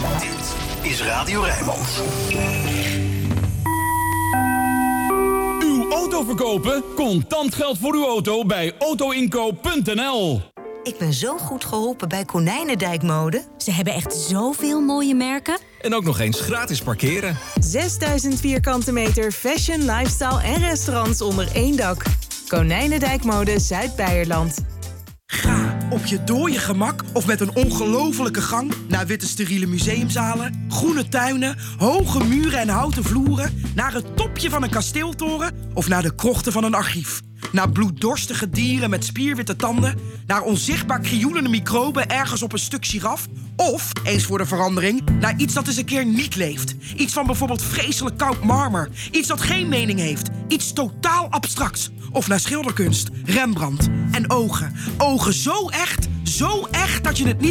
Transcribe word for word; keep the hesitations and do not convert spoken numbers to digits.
Dit is Radio Rijnmond. Uw auto verkopen? Contant geld voor uw auto bij autoinkoop punt n l. Ik ben zo goed geholpen bij Konijnendijkmode. Ze hebben echt zoveel mooie merken. En ook nog eens gratis parkeren. zesduizend vierkante meter fashion, lifestyle en restaurants onder één dak. Konijnendijkmode Zuid-Beierland. Ga op je dooie gemak of met een ongelofelijke gang naar witte steriele museumzalen, groene tuinen, hoge muren en houten vloeren, naar het topje van een kasteeltoren of naar de krochten van een archief. Naar bloeddorstige dieren met spierwitte tanden, naar onzichtbaar krioelende microben ergens op een stuk giraf, of, eens voor de verandering, naar iets dat eens een keer niet leeft. Iets van bijvoorbeeld vreselijk koud marmer, iets dat geen mening heeft, iets totaal abstracts. Of naar schilderkunst, Rembrandt en ogen. Ogen zo echt, zo echt dat je het niet